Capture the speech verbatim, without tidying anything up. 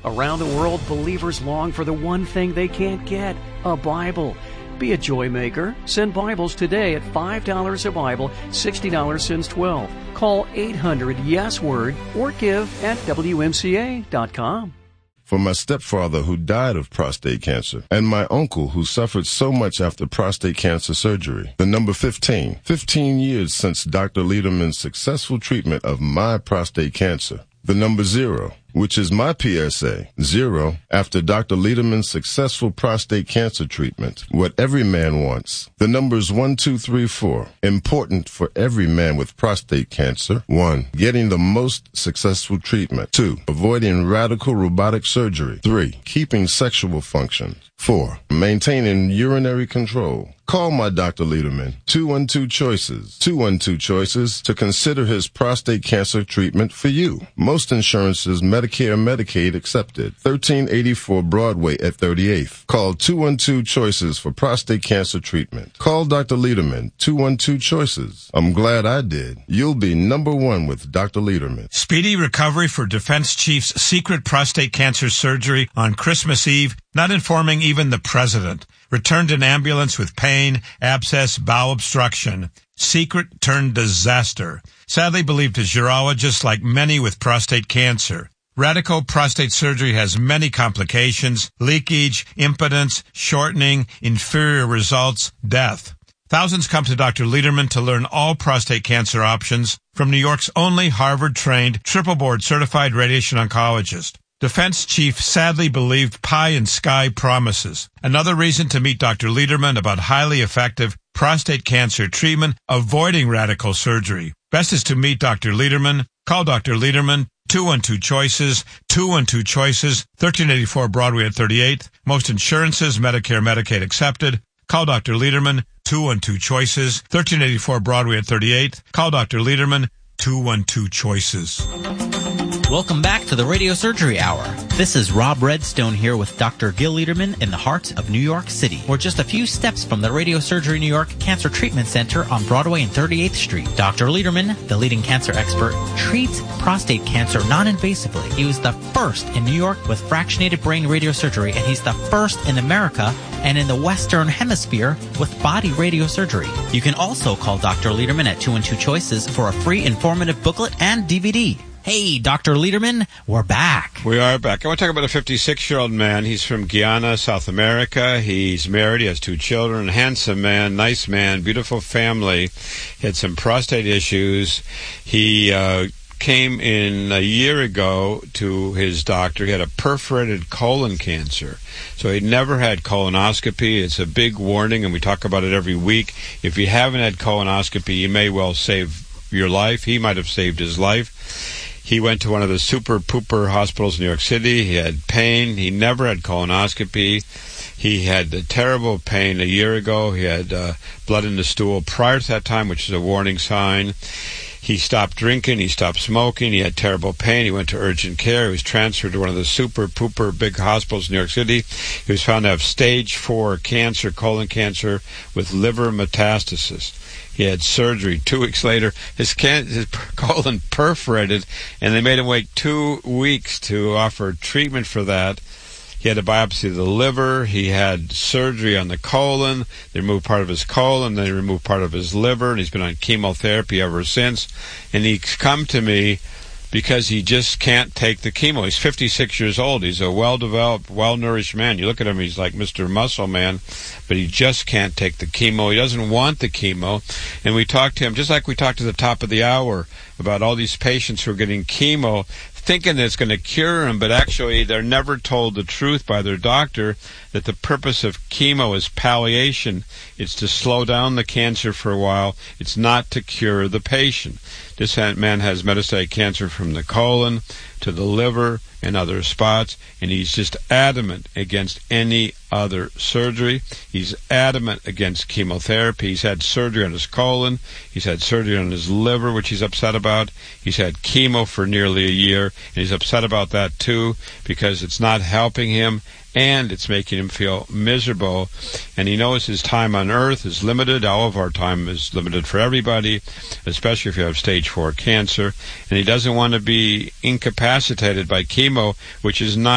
Around the world, believers long for the one thing they can't get, a Bible. Be a joy maker. Send Bibles today at five dollars a Bible, sixty dollars since twelve. Call eight hundred yes word or give at W M C A dot com. For my stepfather who died of prostate cancer, and my uncle who suffered so much after prostate cancer surgery. The number fifteen. fifteen years since Doctor Lederman's successful treatment of my prostate cancer. The number zero, which is my P S A. Zero, after Doctor Lederman's successful prostate cancer treatment. What every man wants. The numbers one, two, three, four. Important for every man with prostate cancer. One, getting the most successful treatment. Two, avoiding radical robotic surgery. Three, keeping sexual function. Four, maintaining urinary control. Call my Doctor Lederman, two one two Choices, two one two Choices, to consider his prostate cancer treatment for you. Most insurances, Medicare and Medicaid accepted. thirteen eighty-four Broadway at thirty-eighth. Call two one two Choices for prostate cancer treatment. Call Doctor Lederman, two one two Choices. I'm glad I did. You'll be number one with Doctor Lederman. Speedy recovery for Defense Chief's secret prostate cancer surgery on Christmas Eve, not informing even the president. Returned in ambulance with pain, abscess, bowel obstruction. Secret turned disaster. Sadly believed his urologist, like many with prostate cancer. Radical prostate surgery has many complications: leakage, impotence, shortening, inferior results, death. Thousands come to Doctor Lederman to learn all prostate cancer options from New York's only Harvard-trained, triple-board certified radiation oncologist. Defense Chief sadly believed pie in sky promises. Another reason to meet Doctor Lederman about highly effective prostate cancer treatment, avoiding radical surgery. Best is to meet Doctor Lederman. Call Doctor Lederman, two one two Choices, two one two Choices, thirteen eighty-four Broadway at thirty-eighth. Most insurances, Medicare, Medicaid accepted. Call Doctor Lederman, two one two Choices, thirteen eighty-four Broadway at thirty-eighth. Call Doctor Lederman, two one two Choices. Welcome back to the Radio Surgery Hour. This is Rob Redstone here with Doctor Gil Lederman in the heart of New York City. We're just a few steps from the Radio Surgery New York Cancer Treatment Center on Broadway and thirty-eighth Street. Doctor Lederman, the leading cancer expert, treats prostate cancer non-invasively. He was the first in New York with fractionated brain radiosurgery, and he's the first in America and in the Western Hemisphere with body radiosurgery. You can also call Doctor Lederman at two one two Choices for a free informative booklet and D V D. Hey, Doctor Lederman, we're back. We are back. I want to talk about a fifty-six-year-old man. He's from Guyana, South America. He's married. He has two children. Handsome man, nice man, beautiful family. He had some prostate issues. He uh, came in a year ago to his doctor. He had a perforated colon cancer. So he'd never had colonoscopy. It's a big warning, and we talk about it every week. If you haven't had colonoscopy, you may well save your life. He might have saved his life. He went to one of the super-pooper hospitals in New York City. He had pain. He never had colonoscopy. He had a terrible pain a year ago. He had uh, blood in the stool prior to that time, which is a warning sign. He stopped drinking. He stopped smoking. He had terrible pain. He went to urgent care. He was transferred to one of the super-pooper big hospitals in New York City. He was found to have stage four cancer, colon cancer, with liver metastasis. He had surgery. Two weeks later, his, can- his colon perforated, and they made him wait two weeks to offer treatment for that. He had a biopsy of the liver. He had surgery on the colon. They removed part of his colon. They removed part of his liver, and he's been on chemotherapy ever since. And he's come to me because he just can't take the chemo. He's fifty-six years old. He's a well-developed, well-nourished man. You look at him, he's like Mister Muscle Man, but he just can't take the chemo. He doesn't want the chemo. And we talked to him, just like we talked at the top of the hour, about all these patients who are getting chemo, thinking that it's going to cure them, but actually they're never told the truth by their doctor that the purpose of chemo is palliation. It's to slow down the cancer for a while. It's not to cure the patient. This man has metastatic cancer from the colon to the liver and other spots, and he's just adamant against any other surgery. He's adamant against chemotherapy. He's had surgery on his colon. He's had surgery on his liver, which he's upset about. He's had chemo for nearly a year, and he's upset about that too because it's not helping him and it's making him feel miserable. And he knows his time on earth is limited. All of our time is limited for everybody, especially if you have stage four cancer. And he doesn't want to be incapacitated by chemo, which is not